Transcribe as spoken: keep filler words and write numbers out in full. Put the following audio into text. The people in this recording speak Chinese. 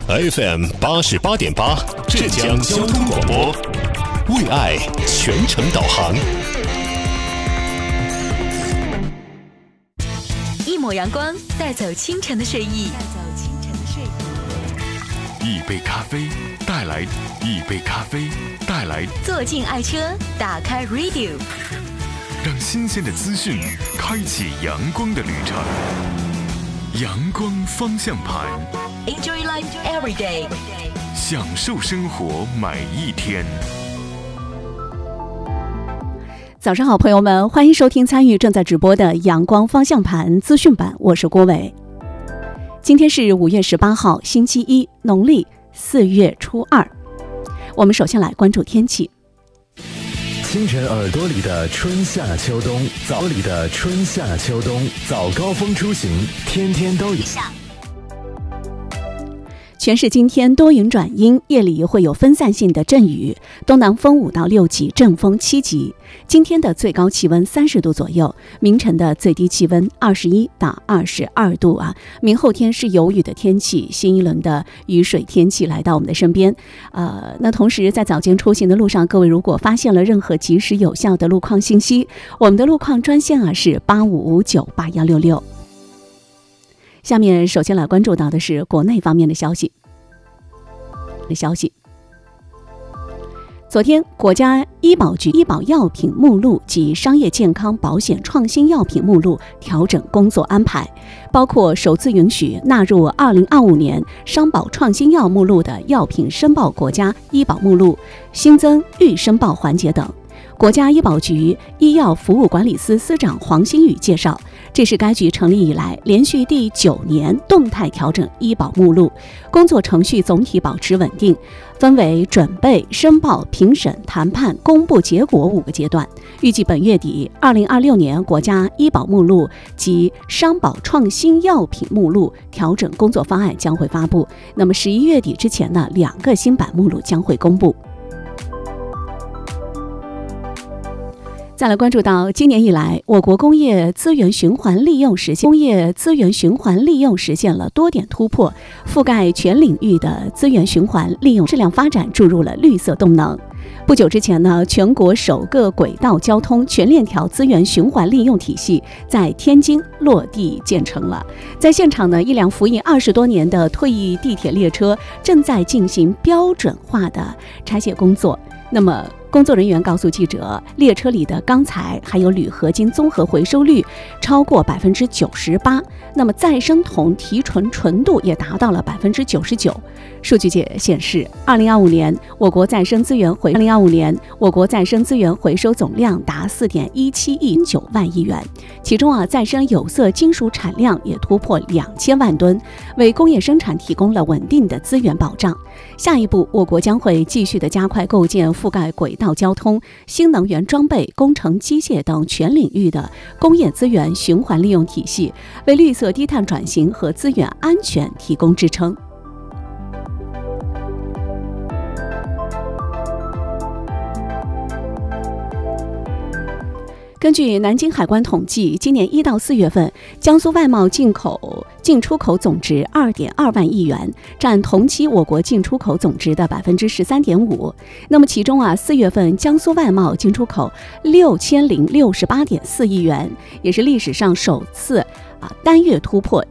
F M 八十八点八，浙江交通广播，为爱全程导航。 一抹阳光，带走清晨的睡意。 一杯咖啡带来，一杯咖啡带来。 坐进爱车，打开 Radio， 让新鲜的资讯开启阳光的旅程。阳光方向盘 ，Enjoy life every day， 享受生活每一天。 早上好，朋友们，欢迎收听参与正在直播的阳光方向盘资讯版，我是郭伟。今天是五月十八号，星期一，农历四月初二。我们首先来关注天气。 清晨耳朵里的春夏秋冬，早里的春夏秋冬，早高峰出行，天天都有。 全市今天多云转阴，夜里会有分散性的阵雨，东南风五到六级，阵风七级。今天的最高气温三十度左右，明晨的最低气温二十一到二十二度啊。明后天是有雨的天气，新一轮的雨水天气来到我们的身边。呃，那同时在早间出行的路上，各位如果发现了任何及时有效的路况信息，我们的路况专线啊是八五五九八幺六六。下面首先来关注到的是国内方面的消息。的消息，昨天，国家医保局医保药品目录及商业健康保险创新药品目录调整工作安排，包括首次允许纳入二零二五年商保创新药目录的药品申报国家医保目录，新增预申报环节等。国家医保局医药服务管理司司长黄新宇介绍，这是该局成立以来连续第九年动态调整医保目录，工作程序总体保持稳定，分为准备、申报、评审、谈判、公布结果五个阶段。预计本月底，二零二六年国家医保目录及商保创新药品目录调整工作方案将会发布。那么十一月底之前呢，两个新版目录将会公布。再来关注到今年以来，我国工业资源循环利用实现工业资源循环利用实现了多点突破，覆盖全领域的资源循环利用质量发展注入了绿色动能。不久之前呢，全国首个轨道交通全链条资源循环利用体系在天津落地建成了。在现场呢，一辆服役二十多年的退役地铁列车正在进行标准化的拆卸工作。那么工作人员告诉记者，列车里的钢材还有铝合金综合回收率超过百分之九十八，那么再生铜提纯纯度也达到了百分之九十九。数据解显示，二零二五年我国再生资源回二零二五年我国再生资源回收总量达四点一七亿九万亿元，其中啊，再生有色金属产量也突破两千万吨，为工业生产提供了稳定的资源保障。下一步，我国将会继续的加快构建覆盖轨道交通、新能源装备、工程机械等全领域的工业资源循环利用体系，为绿色低碳转型和资源安全提供支撑。根据南京海关统计，今年一到四月份，江苏外贸进口进出口总值二点二万亿元，占同期我国进出口总值的百分之十三点五。那么其中啊，四月份江苏外贸进出口六千零六十八点四亿元，也是历史上首次啊单月突破